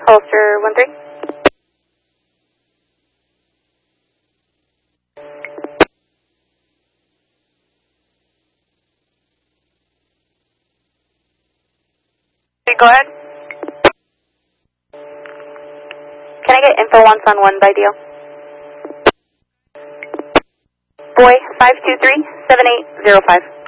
Ulster 1-3. Go ahead. Can I get info once on 1 by deal? Boy 523-7805.